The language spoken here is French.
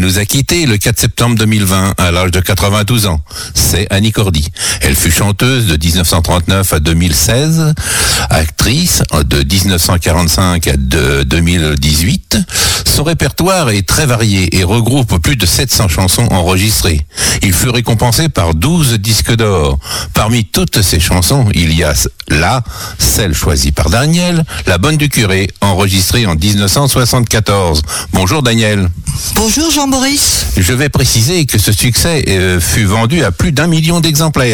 nous a quittés le 4 septembre 2020 à l'âge de 92 ans. C'est Annie Cordy. Elle fut chanteuse de 1939 à 2016, actrice de 1945 à 2018. Son répertoire est très varié et regroupe plus de 700 chansons enregistrées. Il fut récompensé par 12 disques d'or. Parmi toutes ces chansons, il y a là, celle choisie par Daniel, La Bonne du Curé, enregistrée en 1974. Bonjour Daniel. Bonjour Jean-Maurice. Je vais préciser que ce succès fut vendu à plus d'1 million d'exemplaires.